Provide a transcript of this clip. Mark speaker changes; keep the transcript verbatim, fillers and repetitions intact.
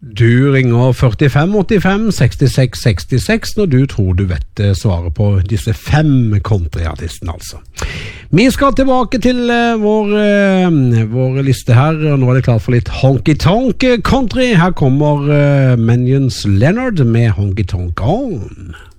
Speaker 1: Du ringer førtifem åttifem sekstiseks sekstiseks når du tror du vet svaret på disse fem countryartistene altså. Vi skal tilbake til uh, vår, uh, vår liste her, og nå er det klart for litt Honky Tonk Country. Her kommer uh, Menions Leonard med Honky Tonk On.